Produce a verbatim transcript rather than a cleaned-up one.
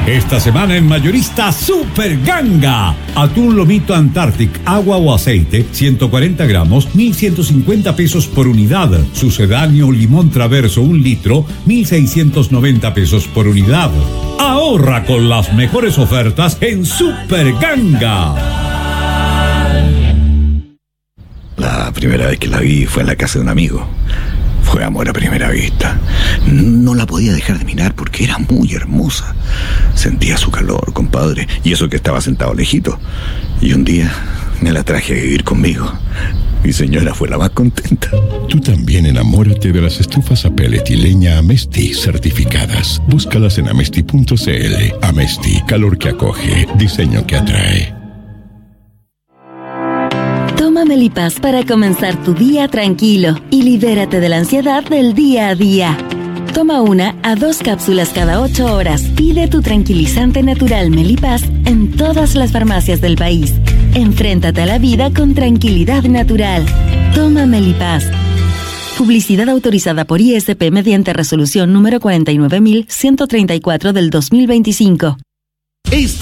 Esta semana en Mayorista Super Ganga. Atún lomito Antarctic, agua o aceite, ciento cuarenta gramos, mil ciento cincuenta pesos por unidad. Sucedáneo limón traverso, un litro, mil seiscientos noventa pesos por unidad. Ahorra con las mejores ofertas en Super Ganga. La primera vez que la vi fue en la casa de un amigo. Fue amor a primera vista. No la podía dejar de mirar porque era muy hermosa. Sentía su calor, compadre, y eso que estaba sentado lejito. Y un día me la traje a vivir conmigo. Mi señora fue la más contenta. Tú también enamórate de las estufas a pellet y leña Amesti certificadas. Búscalas en amesti punto cl. Amesti, calor que acoge, diseño que atrae. Toma Melipaz para comenzar tu día tranquilo y libérate de la ansiedad del día a día. Toma una a dos cápsulas cada ocho horas. Pide tu tranquilizante natural Melipaz en todas las farmacias del país. Enfréntate a la vida con tranquilidad natural. Toma Melipaz. Publicidad autorizada por I S P mediante resolución número cuarenta y nueve mil ciento treinta y cuatro del dos mil veinticinco.